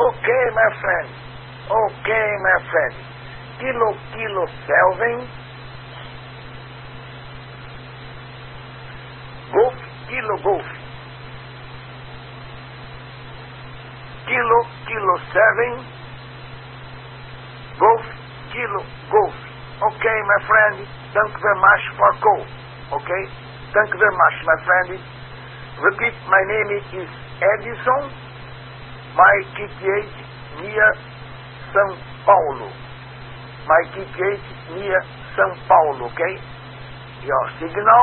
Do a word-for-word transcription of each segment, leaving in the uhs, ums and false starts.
Okay, my friend. Okay, my friend. Kilo, kilo, seven. Golf, kilo, golf. Kilo, kilo, seven. Golf, kilo, golf. Okay, my friend. Thank you very much for call. Okay? Thank you very much, my friend. Repeat, my name is Edison. My K T H near São Paulo. My K T H near São Paulo, okay? Your signal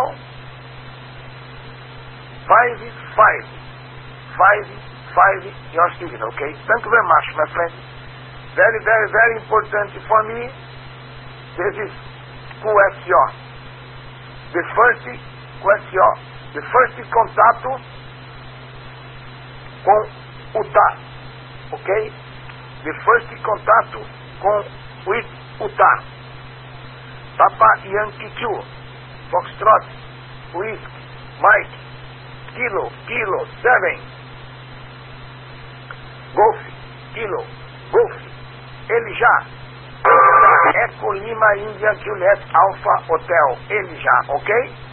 five five five five your signal, okay? Thank you very much, my friend. Very, very, very important for me. This is question. The first question, the first contato com o tá, ok? The first contato com with o tá. Papa Yankee two, Foxtrot, Whiskey, Mike, Kilo, Kilo, seven. Golf, Kilo, Golf, ele já. Eco Lima India Juliet Alpha Hotel, ele já, ok?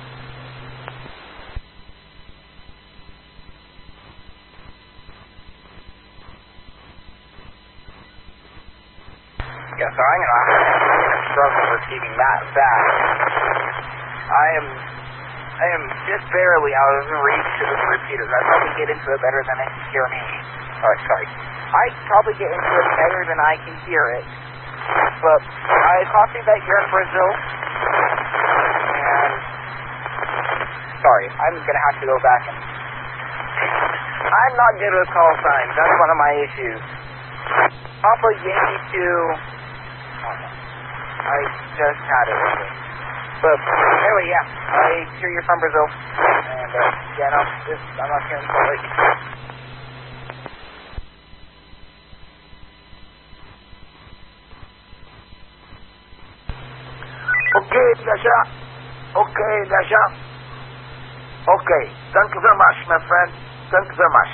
Yeah, so I'm gonna, I'm gonna struggle receiving that back. I am, I am just barely out of the reach of the repeaters. I probably get into it better than I can hear me. Sorry, sorry. I probably get into it better than I can hear it. But I copy that you're in Brazil. And sorry, I'm gonna have to go back and. I'm not good with call signs. That's one of my issues. Papa Yankee two. I just had it with me. But anyway, yeah, I hear you're from Brazil. And uh, yeah, no, this, I'm not hearing Salt Lake. Okay, Daja. Okay, Daja. Okay, thank you very much, my friend. Thank you very much.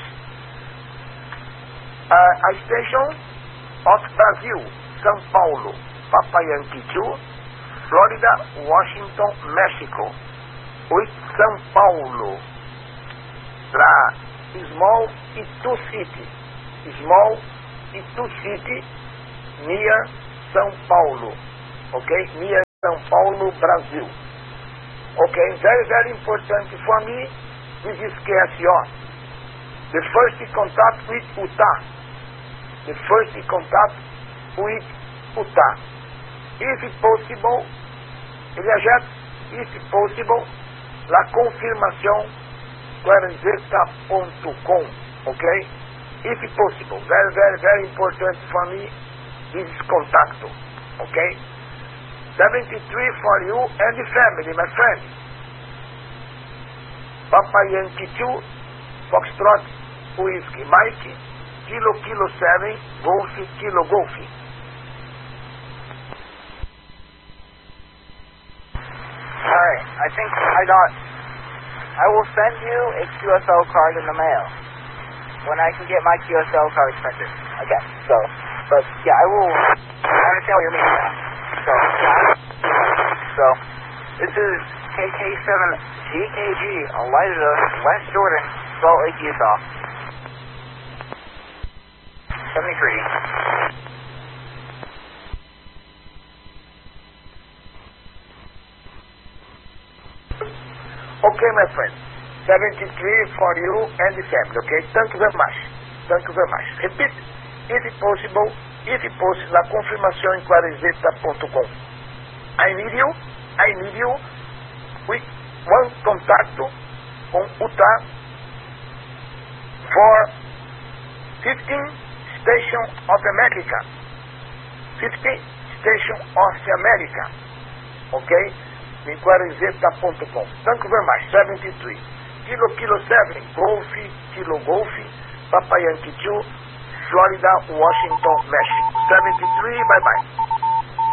Uh, a station of Brazil, São Paulo, Papa Yankee two, Florida, Washington, México, with São Paulo, para Small Itu City, Small Itu City, near São Paulo, okay, near São Paulo, Brasil. Okay, very, very important for me, this is Q S O. The first contact with Utah. The first contact with Utah. If possible, viajar, if possible, la confirmação quarzeta ponto com, okay? If possible, very, very, very important for me, this contact, okay? seventy-three for you and the family, my friend. Papa Yankee two, Foxtrot, Whiskey, Mike, Kilo, Kilo seven, Golf, Kilo, Golf. Alright, I think I got, I will send you a Q S L card in the mail when I can get my Q S L card printed. Okay, so, but yeah, I will, I understand what you're meaning now. So, so, this is K K seven G K G, Elijah, West Jordan, Salt Lake, Utah. seventy-three. Okay, my friend. seventy-three for you and the family, okay? Thank you very much. Thank you very much. Repeat, if possible, if possible, la confirmação em quarzeta ponto com. I need you, I need you with one contact com Utah for fifteen Station of America. fifty Station of America. Okay? In quarzeta ponto com. Thank you very much. seventy-three. Kilo, Kilo seven. Golf, Kilo, Golf. Papa Yankee two. Florida, Washington, México. seventy-three. Bye-bye.